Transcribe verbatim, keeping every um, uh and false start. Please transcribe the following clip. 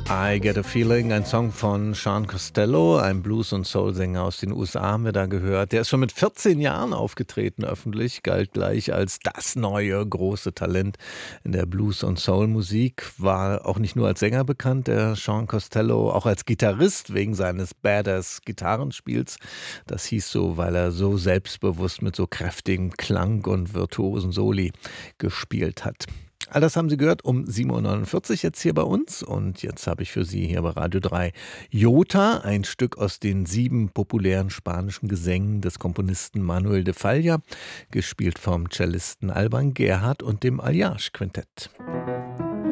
I Get a Feeling, ein Song von Sean Costello, ein Blues- und Soul-Sänger aus den U S A, haben wir da gehört. Der ist schon mit vierzehn Jahren aufgetreten öffentlich, galt gleich als das neue große Talent in der Blues- und Soul-Musik, war auch nicht nur als Sänger bekannt, der Sean Costello, auch als Gitarrist wegen seines Badass-Gitarrenspiels. Das hieß so, weil er so selbstbewusst mit so kräftigem Klang und virtuosen Soli gespielt hat. All das haben Sie gehört um sieben Uhr neunundvierzig jetzt hier bei uns. Und jetzt habe ich für Sie hier bei Radio drei Jota, ein Stück aus den sieben populären spanischen Gesängen des Komponisten Manuel de Falla, gespielt vom Cellisten Alban Gerhard und dem Alliage Quintett.